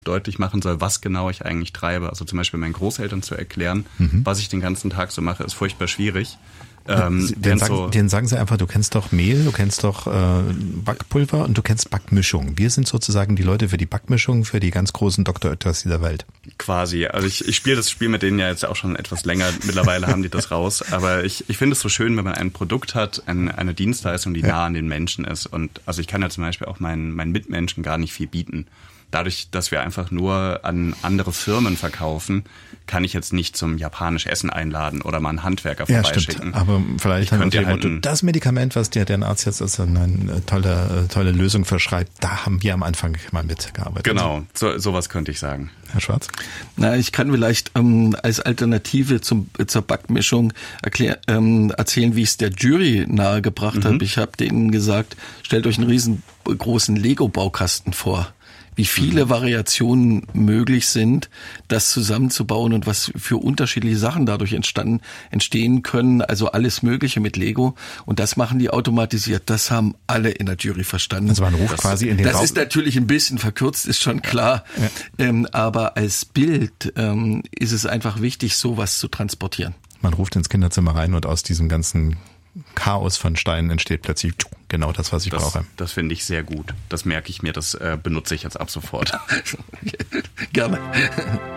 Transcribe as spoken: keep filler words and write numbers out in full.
deutlich machen soll, was genau ich eigentlich treibe. Also zum Beispiel meinen Großeltern zu erklären, mhm. was ich den ganzen Tag so mache, ist furchtbar schwierig. Ähm, den, sagen, so den sagen sie einfach, du kennst doch Mehl, du kennst doch äh, Backpulver und du kennst Backmischung. Wir sind sozusagen die Leute für die Backmischung, für die ganz großen Doktor Oetkers dieser Welt. Quasi. Also ich, ich spiele das Spiel mit denen ja jetzt auch schon etwas länger. Mittlerweile haben die das raus. Aber ich, ich finde es so schön, wenn man ein Produkt hat, ein, eine Dienstleistung, die ja. nah an den Menschen ist. Und also ich kann ja zum Beispiel auch meinen, meinen Mitmenschen gar nicht viel bieten. Dadurch, dass wir einfach nur an andere Firmen verkaufen, kann ich jetzt nicht zum japanisch Essen einladen oder mal einen Handwerker ja, vorbeischicken. Stimmt. Aber vielleicht haben wir halt das Medikament, was dir der Arzt jetzt als eine tolle, tolle Lösung verschreibt, da haben wir am Anfang mal mitgearbeitet. Genau, so, sowas könnte ich sagen. Herr Schwarz? Na, ich kann vielleicht ähm, als Alternative zum, zur Backmischung erklär, ähm, erzählen, wie ich es der Jury nahegebracht mhm. habe. Ich habe denen gesagt, stellt euch einen riesengroßen Lego-Baukasten vor. Wie viele Variationen möglich sind, das zusammenzubauen und was für unterschiedliche Sachen dadurch entstanden, entstehen können. Also alles Mögliche mit Lego. Und das machen die automatisiert. Das haben alle in der Jury verstanden. Also man ruft das, quasi in den Das Raum. ist natürlich ein bisschen verkürzt, ist schon klar. Ja. Ähm, aber als Bild ähm, ist es einfach wichtig, sowas zu transportieren. Man ruft ins Kinderzimmer rein und aus diesem ganzen Chaos von Steinen entsteht plötzlich genau das, was ich das, brauche. Das finde ich sehr gut. Das merke ich mir, das äh, benutze ich jetzt ab sofort. Gerne.